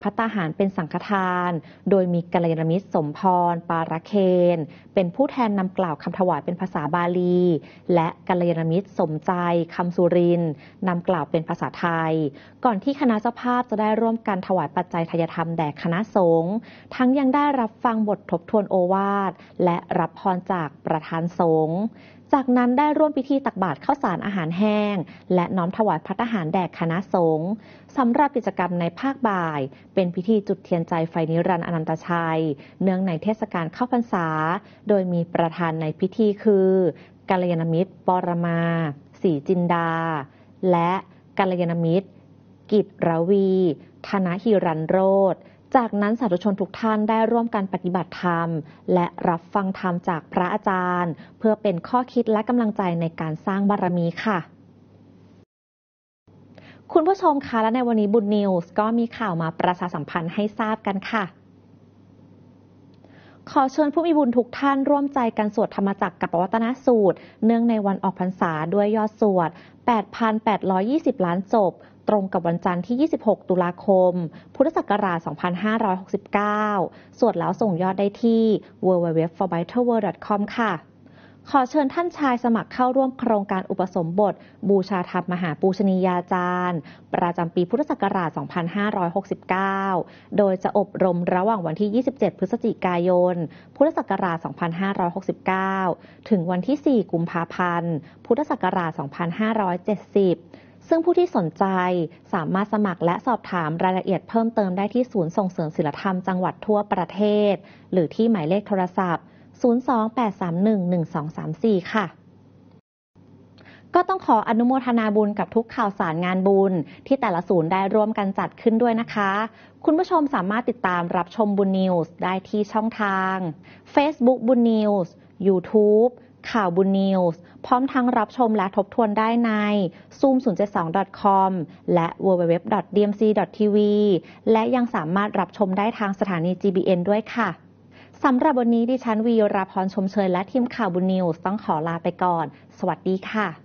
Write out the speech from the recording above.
ภัตตาหารเป็นสังฆทาน โดยมีกัลยาณมิตรสมพร ปาระเคนเป็นผู้แทนนำกล่าวคำถวายเป็นภาษาบาลี และกัลยาณมิตรสมใจคำสุรินทร์นำกล่าวเป็นภาษาไทย ก่อนที่คณะเจ้าภาพจะได้ร่วมกันถวายปัจจัยทายธรรมแด่คณะสงฆ์ทั้งยังได้รับฟังบททบทวนโอวาทและรับพรจากประธานสงฆ์จากนั้นได้ร่วมพิธีตักบาตรข้าวสารอาหารแห้งและน้อมถวายภัตตาหารแด่คณะสงฆ์สำหรับกิจกรรมในภาคบ่ายเป็นพิธีจุดเทียนใจไฟนิรันดร์อนันตชัยเนื่องในเทศกาลเข้าพรรษาโดยมีประธานในพิธีคือกัลยาณมิตรปรมาศรีจินดาและกัลยาณมิตรกิตรวี ธนหิรันโรจน์จากนั้นสาธุชนทุกท่านได้ร่วมกันปฏิบัติธรรมและรับฟังธรรมจากพระอาจารย์เพื่อเป็นข้อคิดและกำลังใจในการสร้างบารมีค่ะคุณผู้ชมคะและในวันนี้บุญนิวส์ก็มีข่าวมาประชาสัมพันธ์ให้ทราบกันค่ะขอเชิญผู้มีบุญทุกท่านร่วมใจกันสวดธรรมจักรกับปวัตนสูตรเนื่องในวันออกพรรษาด้วยยอดสวด 8,820 ล้านจบตรงกับวันจันทร์ที่ 26 ตุลาคม พุทธศักราช 2569 สวดแล้วส่งยอดได้ที่ www.forbitterworld.com ค่ะขอเชิญท่านชายสมัครเข้าร่วมโครงการอุปสมบทบูชาธรรมมหาปูชนียาจารย์ประจำปีพุทธศักราช 2569 โดยจะอบรมระหว่างวันที่ 27 พฤศจิกายน พุทธศักราช 2569 ถึงวันที่ 4 กุมภาพันธ์ พุทธศักราช 2570 ซึ่งผู้ที่สนใจสามารถสมัครและสอบถามรายละเอียดเพิ่มเติมได้ที่ศูนย์ส่งเสริมศีลธรรมจังหวัดทั่วประเทศหรือที่หมายเลขโทรศัพท์028311234 ค่ะก็ต้องขออนุโมทนาบุญกับทุกข่าวสารงานบุญที่แต่ละศูนย์ได้ร่วมกันจัดขึ้นด้วยนะคะคุณผู้ชมสามารถติดตามรับชมบุญนิวส์ได้ที่ช่องทาง Facebook บุญนิวส์ YouTube ข่าวบุญนิวส์พร้อมทั้งรับชมและทบทวนได้ใน zoom072.com และ www.dmc.tv และยังสามารถรับชมได้ทางสถานี GBN ด้วยค่ะสำหรับวันนี้ดิฉันวีราพรชมเชยและทีมข่าวบุญนิวส์ต้องขอลาไปก่อนสวัสดีค่ะ